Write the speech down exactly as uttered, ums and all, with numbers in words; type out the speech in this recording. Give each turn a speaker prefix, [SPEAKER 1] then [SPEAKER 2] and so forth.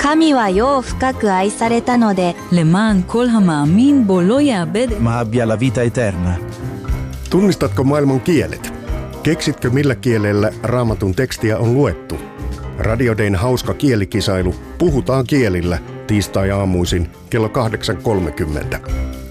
[SPEAKER 1] 神は世を深く愛されたので
[SPEAKER 2] למען כל המאמין בו לא יאבד.
[SPEAKER 3] Ma abbia la vita eterna.
[SPEAKER 4] Tunnistatko maailman kielet? Keksitkö millä kielellä Raamatun tekstiä on luettu? Radio Dayn hauska kielikisailu Puhutaan kielillä tiistai-aamuisin kello kahdeksan kolmekymmentä.